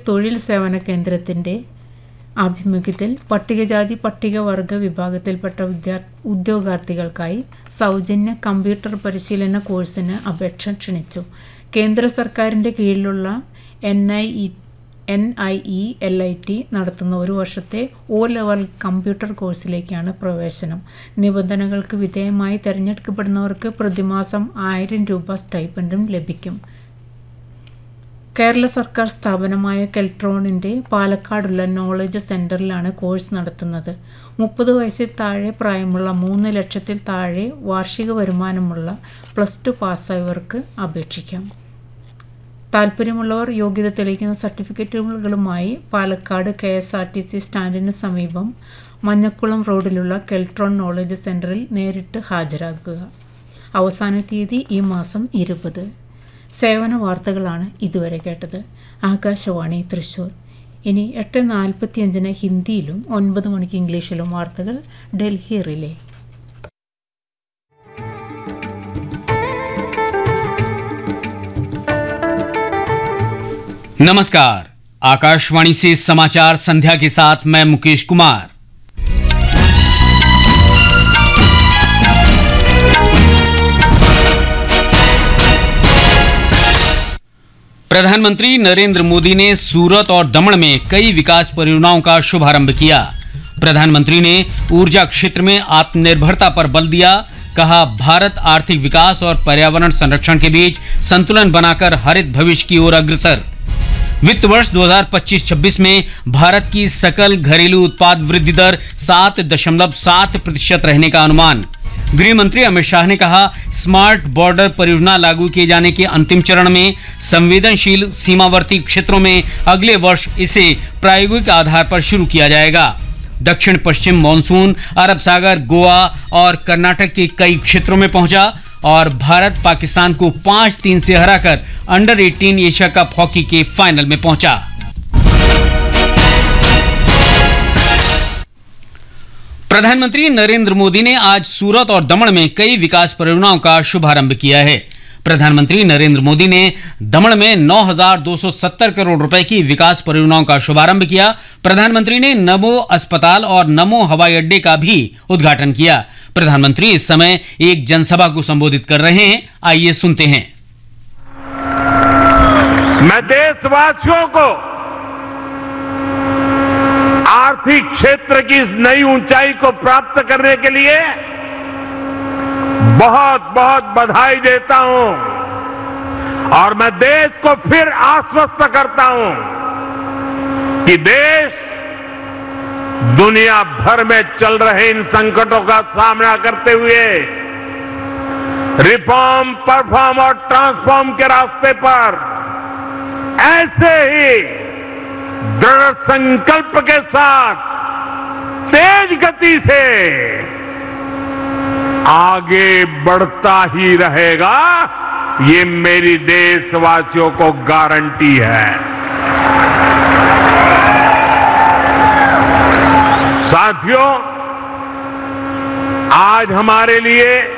തൊഴിൽ സേവന കേന്ദ്രത്തിൻ്റെ ആഭിമുഖ്യത്തിൽ പട്ടികജാതി പട്ടികവർഗ വിഭാഗത്തിൽപ്പെട്ട ഉദ്യോഗാർത്ഥികൾക്കായി സൗജന്യ കമ്പ്യൂട്ടർ പരിശീലന കോഴ്സിന് അപേക്ഷ ക്ഷണിച്ചു. കേന്ദ്ര സർക്കാരിൻ്റെ കീഴിലുള്ള NIELIT നടത്തുന്ന ഒരു വർഷത്തെ O ലെവൽ കമ്പ്യൂട്ടർ കോഴ്സിലേക്കാണ് പ്രവേശനം. നിബന്ധനകൾക്ക് വിധേയമായി തിരഞ്ഞെടുക്കപ്പെടുന്നവർക്ക് പ്രതിമാസം 1000 രൂപ സ്റ്റൈപ്പൻഡും ലഭിക്കും. കേരള സർക്കാർ സ്ഥാപനമായ കെൽട്രോണിൻ്റെ പാലക്കാടുള്ള നോളജ് സെൻറ്ററിലാണ് കോഴ്സ് നടത്തുന്നത്. 30 വയസ്സിൽ താഴെ പ്രായമുള്ള 3 ലക്ഷത്തിൽ താഴെ വാർഷിക വരുമാനമുള്ള +2 പാസ്സായവർക്ക് അപേക്ഷിക്കാം. താൽപ്പര്യമുള്ളവർ യോഗ്യത തെളിയിക്കുന്ന സർട്ടിഫിക്കറ്റുകളുമായി പാലക്കാട് KSRTC സ്റ്റാൻഡിന് സമീപം മഞ്ഞക്കുളം റോഡിലുള്ള കെൽട്രോൺ നോളജ് സെൻറ്ററിൽ നേരിട്ട് ഹാജരാകുക. അവസാന തീയതി ഈ മാസം 20. സേവന വാർത്തകളാണ് ഇതുവരെ കേട്ടത്. ആകാശവാണി തൃശ്ശൂർ. ഇനി 8:45 ഹിന്ദിയിലും 9 മണിക്ക് ഇംഗ്ലീഷിലും വാർത്തകൾ ഡൽഹി റിലേ. नमस्कार, आकाशवाणी से समाचार संध्या के साथ मैं मुकेश कुमार। प्रधानमंत्री नरेंद्र मोदी ने सूरत और दमन में कई विकास परियोजनाओं का शुभारंभ किया। प्रधानमंत्री ने ऊर्जा क्षेत्र में आत्मनिर्भरता पर बल दिया। कहा, भारत आर्थिक विकास और पर्यावरण संरक्षण के बीच संतुलन बनाकर हरित भविष्य की ओर अग्रसर। वित्त वर्ष 2025-26 में भारत की सकल घरेलू उत्पाद वृद्धि दर 7.7% रहने का अनुमान। गृह मंत्री अमित शाह ने कहा, स्मार्ट बॉर्डर परियोजना लागू किए जाने के अंतिम चरण में संवेदनशील सीमावर्ती क्षेत्रों में अगले वर्ष इसे प्रायोगिक आधार पर शुरू किया जाएगा। दक्षिण पश्चिम मॉनसून अरब सागर, गोवा और कर्नाटक के कई क्षेत्रों में पहुंचा और भारत पाकिस्तान को 5-3 से हराकर अंडर-18 एशिया कप हॉकी के फाइनल में पहुंचा। प्रधानमंत्री नरेंद्र मोदी ने आज सूरत और दमन में कई विकास परियोजनाओं का शुभारंभ किया है। प्रधानमंत्री नरेंद्र मोदी ने दमन में 9,270 करोड़ रुपए की विकास परियोजनाओं का शुभारंभ किया। प्रधानमंत्री ने नमो अस्पताल और नमो हवाई अड्डे का भी उद्घाटन किया। प्रधानमंत्री इस समय एक जनसभा को संबोधित कर रहे हैं। आइए सुनते हैं। मैं देशवासियों को आर्थिक क्षेत्र की इस नई ऊंचाई को प्राप्त करने के लिए बहुत बहुत बधाई देता हूं और मैं देश को फिर आश्वस्त करता हूं कि देश दुनिया भर में चल रहे इन संकटों का सामना करते हुए रिफॉर्म, परफॉर्म और ट्रांसफॉर्म के रास्ते पर ऐसे ही दृढ़ संकल्प के साथ तेज गति से आगे बढ़ता ही रहेगा। ये मेरी देशवासियों को गारंटी है। साथियों, आज हमारे लिए